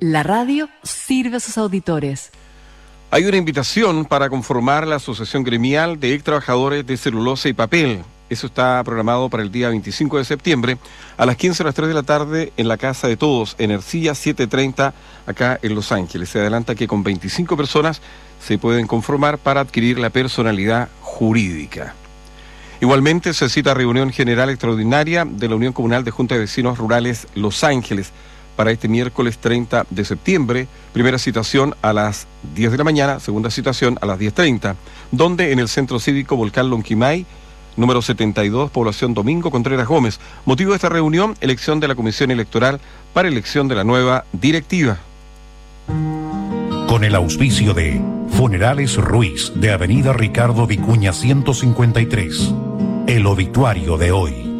La radio sirve a sus auditores. Hay una invitación para conformar la Asociación Gremial de Ex Trabajadores de Celulosa y Papel. Eso está programado para el día 25 de septiembre a las 15 horas 3 de la tarde en la Casa de Todos, en Ercilla 730, acá en Los Ángeles. Se adelanta que con 25 personas se pueden conformar para adquirir la personalidad jurídica. Igualmente se cita reunión general extraordinaria de la Unión Comunal de Junta de Vecinos Rurales Los Ángeles para este miércoles 30 de septiembre. Primera citación a las 10 de la mañana, segunda citación a las 10:30, donde en el Centro Cívico Volcán Lonquimay, número 72, población Domingo Contreras Gómez. Motivo de esta reunión, elección de la Comisión Electoral para elección de la nueva directiva. Con el auspicio de Funerales Ruiz, de Avenida Ricardo Vicuña 153. El obituario de hoy.